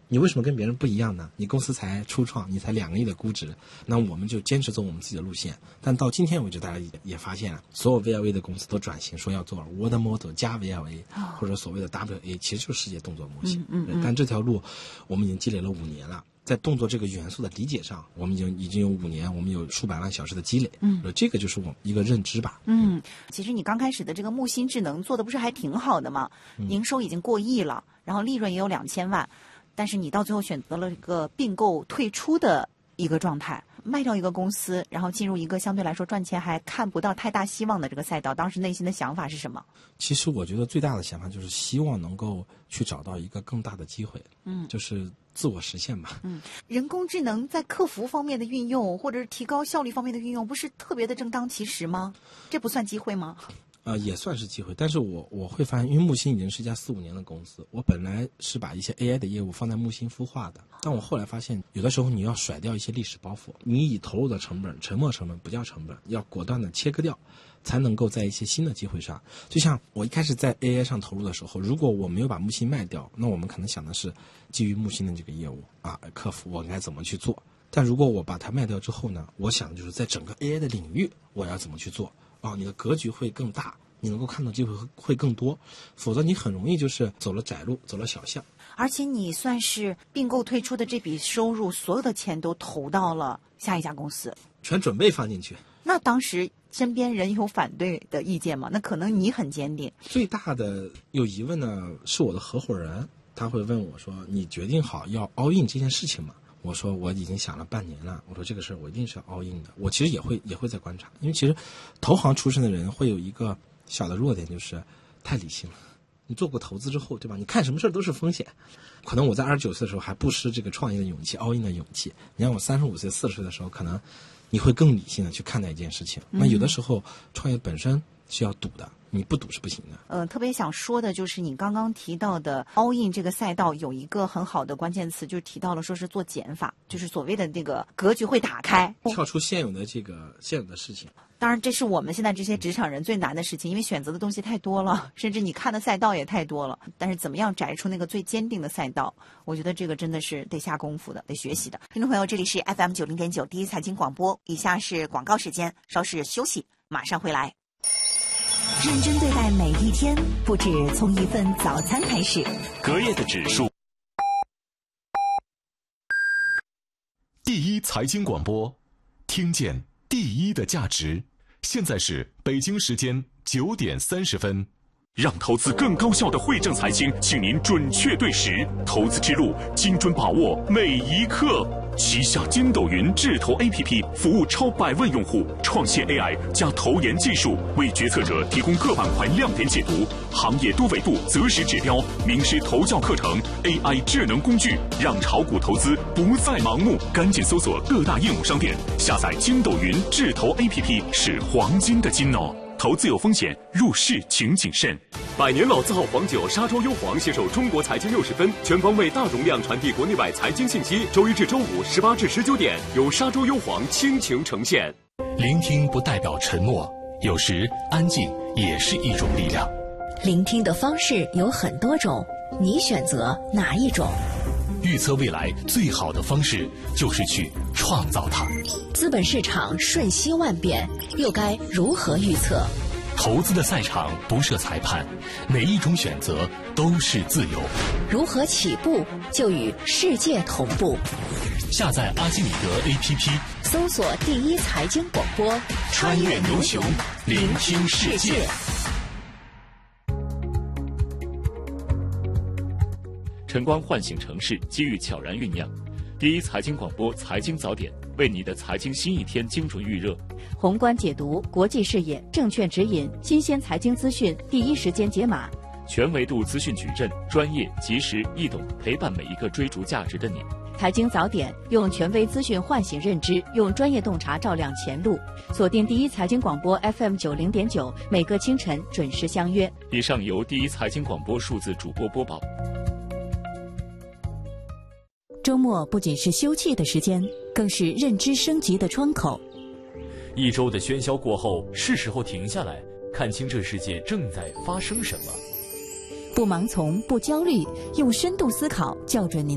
你为什么跟别人不一样呢？你公司才初创，你才2个亿的估值，那我们就坚持走我们自己的路线。但到今天为止，大家也发现了，所有 VLA 的公司都转型，说要做 Word Model 加 VLA，或者所谓的 WA， 其实就是世界动作模型。但这条路我们已经积累了5年了。在动作这个元素的理解上，我们已经有5年，我们有数百万小时的积累。这个就是我们一个认知吧。 其实你刚开始的这个木星智能做的不是还挺好的吗？营收已经过亿了，然后利润也有2000万，但是你到最后选择了一个并购退出的一个状态，卖掉一个公司，然后进入一个相对来说赚钱还看不到太大希望的这个赛道，当时内心的想法是什么？ 其实我觉得最大的想法就是希望能够去找到一个更大的机会，就是自我实现吧。 人工智能在客服方面的运用，或者是提高效率方面的运用，不是特别的正当其时吗？这不算机会吗？ 也算是机会，但是我会发现，因为木星已经是一家4、5年的公司，我本来是把一些 AI 的业务放在木星孵化的，但我后来发现，有的时候你要甩掉一些历史包袱，你已投入的成本、沉没成本不叫成本，要果断的切割掉，才能够在一些新的机会上。就像我一开始在 AI 上投入的时候，如果我没有把木星卖掉，那我们可能想的是基于木星的这个业务客服我应该怎么去做。但如果我把它卖掉之后呢，我想的就是在整个 AI 的领域我要怎么去做你的格局会更大，你能够看到机会会更多，否则你很容易就是走了窄路，走了小巷。 而且你算是并购退出的这笔收入，所有的钱都投到了下一家公司， 全准备放进去。 那当时身边人有反对的意见吗？那可能你很坚定。 最大的有疑问呢，是我的合伙人，他会问我说：“你决定好要 all in 这件事情吗？”我说我已经想了半年了，我说这个事儿我一定是 all in 的。我其实也会在观察，因为其实投行出身的人会有一个小的弱点，就是太理性了。你做过投资之后，对吧？你看什么事儿都是风险。可能我在29岁的时候还不失这个创业的勇气 ，all in 的勇气。你让我35岁、40岁的时候，可能你会更理性的去看待一件事情。那有的时候创业本身是要赌的，你不赌是不行的。 特别想说的就是你刚刚提到的 all in 这个赛道有一个很好的关键词，就是提到了说是做减法，就是所谓的那个格局会打开， 跳出现有的事情。 当然这是我们现在这些职场人最难的事情，因为选择的东西太多了，甚至你看的赛道也太多了。但是怎么样摘出那个最坚定的赛道，我觉得这个真的是得下功夫的，得学习的。听众朋友，这里是 FM90.9 第一财经广播，以下是广告时间，稍事休息，马上回来。认真对待每一天，不止从一份早餐开始。 隔夜的指数。第一财经广播，听见第一的价值。现在是北京时间9点30分。让投资更高效的汇正财经，请您准确对时，投资之路精准把握每一刻。旗下筋斗云智投 APP 服务超100万用户，创现 AI 加投研技术，为决策者提供各板块亮点解读、行业多维度择时指标、名师投教课程、AI 智能工具，让炒股投资不再盲目。赶紧搜索各大应用商店，下载筋斗云智投 APP 是黄金的金哦。投资有风险，入市请谨慎。 百年老字号黄酒沙洲优黄携手中国财经60分，全方位大容量传递国内外财经信息。周一至周五18至19点，由沙洲优黄倾情呈现。 聆听不代表沉默，有时安静也是一种力量。 聆听的方式有很多种，你选择哪一种？ 预测未来最好的方式就是去创造它。 资本市场瞬息万变，又该如何预测？ 投资的赛场不设裁判，每一种选择都是自由。 如何起步就与世界同步？ 下载阿基米德 APP， 搜索第一财经广播， 穿越牛熊，聆听世界。 晨光唤醒城市，机遇悄然酝酿。第一财经广播财经早点，为你的财经新一天精准预热。 宏观解读，国际视野，证券指引，新鲜财经资讯，第一时间解码。 全维度资讯矩阵，专业、及时、易懂，陪伴每一个追逐价值的你。 财经早点，用权威资讯唤醒认知，用专业洞察照亮前路。锁定第一财经广播 FM90.9，每个清晨准时相约。 以上由第一财经广播数字主播播报。 周末不仅是休憩的时间，更是认知升级的窗口。 一周的喧嚣过后，是时候停下来，看清这世界正在发生什么。 不盲从，不焦虑，用深度思考校准您